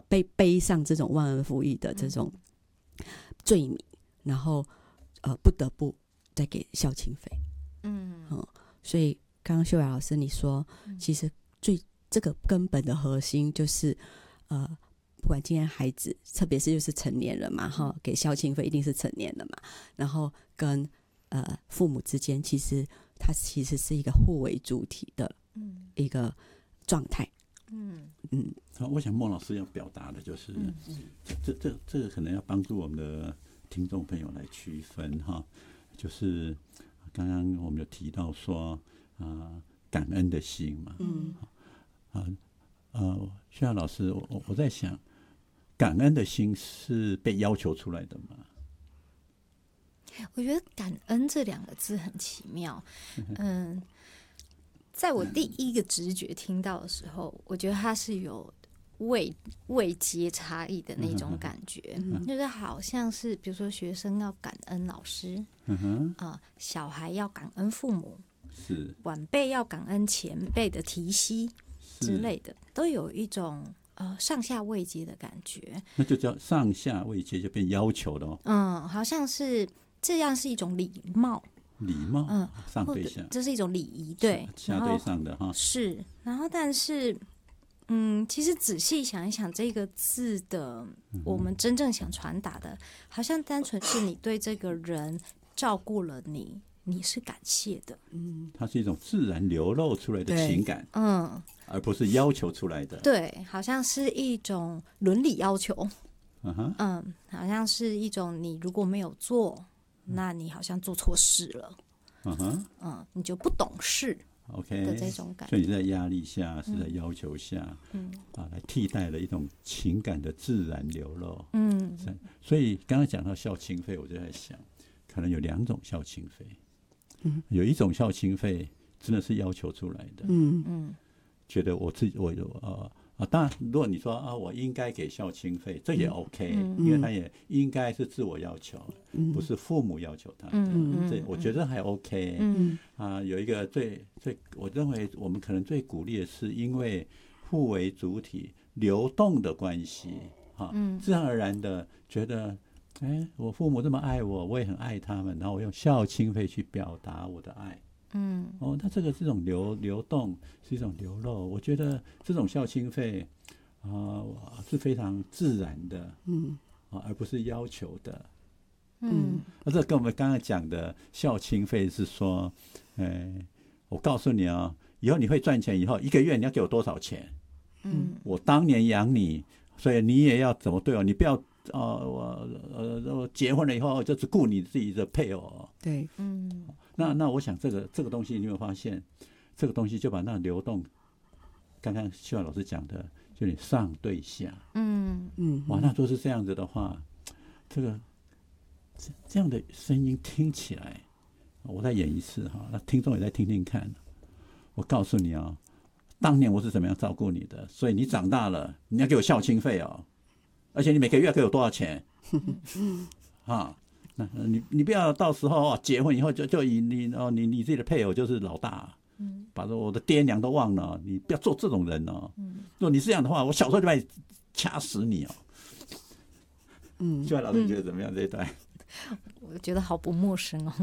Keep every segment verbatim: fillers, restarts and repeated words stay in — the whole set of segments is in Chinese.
被背上这种忘恩负义的这种罪名，然后呃不得不再给孝亲费。嗯，嗯所以刚刚秀雅老师你说，其实最这个根本的核心就是呃。不管今天孩子，特别是就是成年人嘛，哈，给孝亲费一定是成年人嘛。然后跟呃父母之间，其实它其实是一个互为主体的一个状态。嗯嗯。 我想孟老师要表达的就是，嗯嗯、这这这个可能要帮助我们的听众朋友来区分哈，就是刚刚我们有提到说啊、呃，感恩的心嘛，嗯啊呃，薛老师，我我在想。感恩的心是被要求出来的吗？ 我觉得感恩这两个字很奇妙。嗯，在我第一个直觉听到的时候，我觉得它是有位位阶差异的那种感觉，嗯、就是好像是比如说学生要感恩老师，嗯呃、小孩要感恩父母， 是晚辈要感恩前辈的提携之类的，都有一种。呃，上下位阶的感觉， 那就叫上下位阶，就变要求了哦。 嗯，好像是这样，是一种礼貌， 礼貌，嗯，上对下， 这是一种礼仪，对， 下对上的哈。 是，然后但是，嗯，其实仔细想一想，这个字的，我们真正想传达的，好像单纯是你对这个人照顾了你。你是感谢的， 嗯，它是一种自然流露出来的情感， 嗯， 而不是要求出来的， 对，好像是一种伦理要求， 嗯哼， 嗯，好像是一种你如果没有做，那你好像做错事了，嗯哼，嗯，你就不懂事 ，OK 的这种感觉， 所以你在压力下，是在要求下，嗯，啊，来替代了一种情感的自然流露，嗯，所以刚刚讲到孝亲费，我就在想，可能有两种孝亲费。有一种孝亲费真的是要求出来的，嗯嗯，觉得我自己我有呃啊，当然如果你说啊，我应该给孝亲费，这也 OK，嗯、因为他也应该是自我要求，嗯、不是父母要求他的，嗯、这我觉得还 OK，嗯啊，有一个最最我认为我们可能最鼓励的是，因为互为主体流动的关系，哈、啊，嗯、自然而然的觉得。哎，我父母这么爱我，我也很爱他们，然后我用孝亲费去表达我的爱。嗯，哦，那这个这种流流动是一种流露，我觉得这种孝亲费啊、呃、是非常自然的，嗯，啊，而不是要求的。嗯，那这跟我们刚刚讲的孝亲费是说，哎，我告诉你啊，以后你会赚钱，以后一个月你要给我多少钱？嗯，我当年养你，所以你也要怎么对我，你不要。哦，我呃，结婚了以后就只顾你自己的配偶。 对， 嗯，那那我想这个这个东西，你有没有发现，这个东西就把那流动，刚刚秀雅老师讲的，就你上对下，嗯嗯，哇，那都是这样子的话，这个这样的声音听起来，我再演一次哈，那听众也再听听看。我告诉你啊，当年我是怎么样照顾你的，所以你长大了，你要给我孝亲费哦。而且你每个月要给我多少钱？啊，那你你不要到时候、哦、结婚以后就就以你哦你你自己的配偶就是老大，嗯，把我的爹娘都忘了，你不要做这种人哦。嗯，如果你是这样的话，我小时候就把你掐死你哦。嗯，秀雅老师你觉得怎么样、嗯、这一段？ 我觉得好不陌生哦。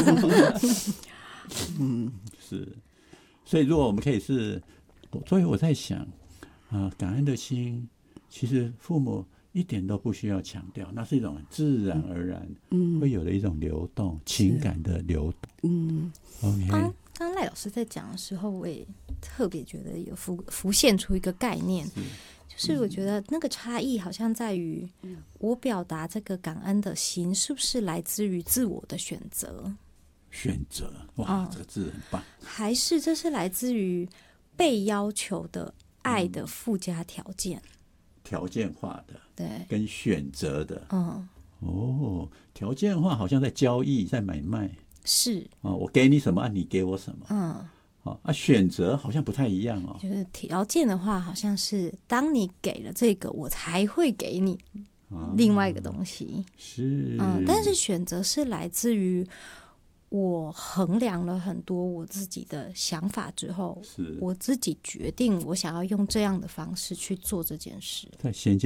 嗯，是，所以如果我们可以是，所以我在想啊，感恩的心，其实父母。一点都不需要强调，那是一种自然而然会有的一种流动、嗯、情感的流动。嗯 ，OK。 刚刚赖老师在讲的时候，我也特别觉得有浮浮现出一个概念，就是我觉得那个差异好像在于，我表达这个感恩的心，是不是来自于自我的选择？ 选择，哇，嗯、这个字很棒。 还是这是来自于被要求的爱的附加条件？嗯条件化的， 对， 跟选择的，嗯，哦，条件化好像在交易，在买卖， 是， 哦，我给你什么，你给我什么，嗯，哦，啊，选择好像不太一样哦， 就是条件的话，好像是当你给了这个，我才会给你另外一个东西， 啊、是， 嗯，但是选择是来自于。我衡量了很多我自己的想法之后，我自己决定我想要用这样的方式去做这件事。 在衔接